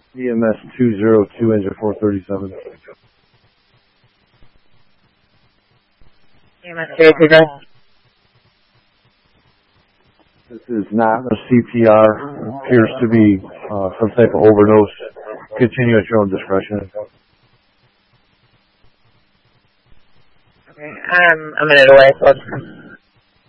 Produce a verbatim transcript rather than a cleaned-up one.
E M S two zero two, engine four thirty-seven. E M S two zero two. This is not a C P R. Appears to be uh, some type of overdose. Continue at your own discretion. Okay, I'm a minute away, so I'll just